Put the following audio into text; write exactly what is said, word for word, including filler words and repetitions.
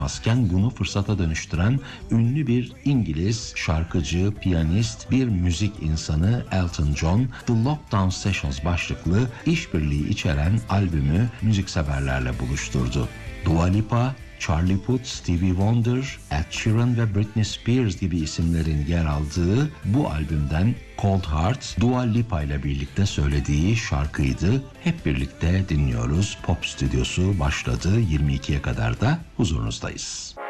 Masken bunu fırsata dönüştüren ünlü bir İngiliz şarkıcı, piyanist, bir müzik insanı Elton John, The Lockdown Sessions başlıklı işbirliği içeren albümü müzikseverlerle buluşturdu. Dua Lipa, Charlie Puth, Stevie Wonder, Ed Sheeran ve Britney Spears gibi isimlerin yer aldığı bu albümden Cold Heart, Dua Lipa ile birlikte söylediği şarkıydı. Hep birlikte dinliyoruz. Pop Stüdyosu başladı. yirmi ikiye kadar da huzurunuzdayız.